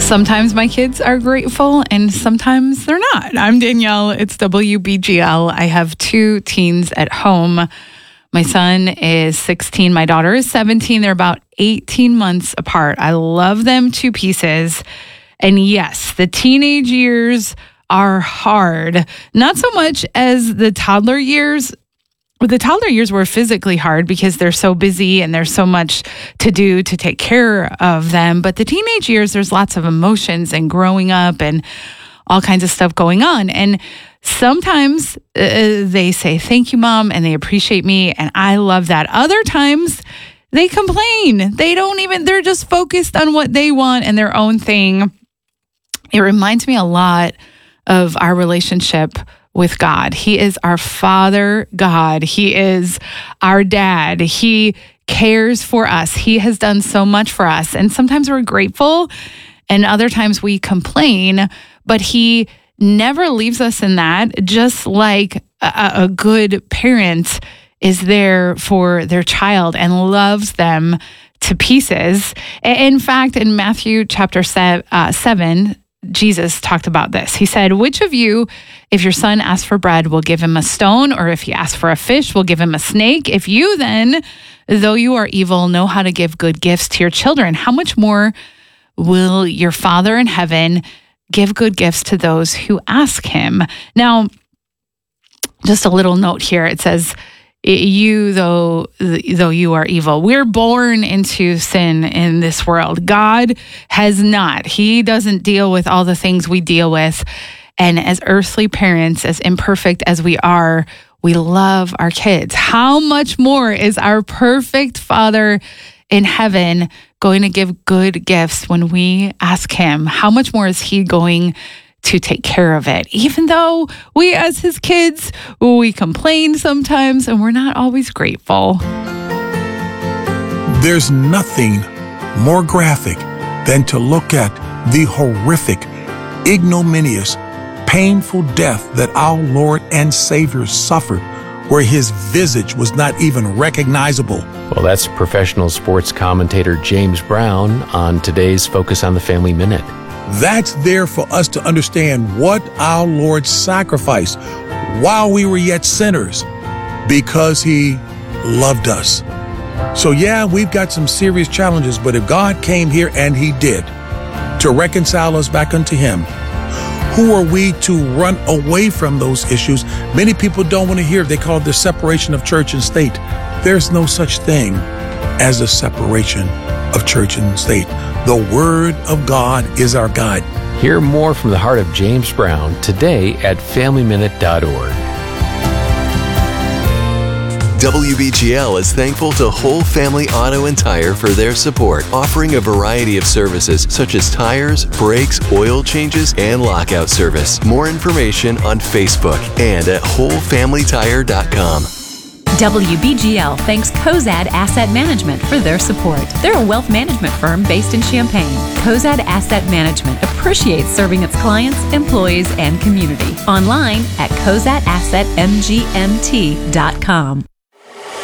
Sometimes my kids are grateful and sometimes they're not. I'm Danielle. It's WBGL. I have 2 teens at home. My son is 16. My daughter is 17. They're about 18 months apart. I love them to pieces. And yes, the teenage years are hard. Not so much as the toddler years. The toddler years were physically hard because they're so busy and there's so much to do to take care of them. But the teenage years, there's lots of emotions and growing up and all kinds of stuff going on. And sometimes they say, "Thank you, Mom," and they appreciate me. And I love that. Other times they complain. They're just focused on what they want and their own thing. It reminds me a lot of our relationship with God. He is our Father God. He is our dad. He cares for us. He has done so much for us. And sometimes we're grateful and other times we complain, but he never leaves us in that, just like a good parent is there for their child and loves them to pieces. In fact, in Matthew chapter 7, Jesus talked about this. He said, "Which of you, if your son asks for bread, will give him a stone? Or if he asks for a fish, will give him a snake? If you then, though you are evil, know how to give good gifts to your children, how much more will your Father in heaven give good gifts to those who ask him?" Now, just a little note here. It says, "You, though you are evil." We're born into sin in this world. God has not. He doesn't deal with all the things we deal with. And as earthly parents, as imperfect as we are, we love our kids. How much more is our perfect Father in heaven going to give good gifts when we ask him? How much more is he going to take care of it? Even though we, as his kids, we complain sometimes and we're not always grateful. There's nothing more graphic than to look at the horrific, ignominious, painful death that our Lord and Savior suffered, where his visage was not even recognizable. Well, that's professional sports commentator James Brown on today's Focus on the Family Minute. That's there for us to understand what our Lord sacrificed while we were yet sinners because he loved us. So yeah, we've got some serious challenges, but if God came here, and he did, to reconcile us back unto him, who are we to run away from those issues? Many people don't want to hear it. They call it the separation of church and state. There's no such thing as a separation of church and state. The Word of God is our guide. Hear more from the heart of James Brown today at FamilyMinute.org. WBGL is thankful to Whole Family Auto and Tire for their support, offering a variety of services such as tires, brakes, oil changes, and lockout service. More information on Facebook and at WholeFamilyTire.com. WBGL thanks Cozad Asset Management for their support. They're a wealth management firm based in Champaign. Cozad Asset Management appreciates serving its clients, employees, and community. Online at CozadAssetMGMT.com.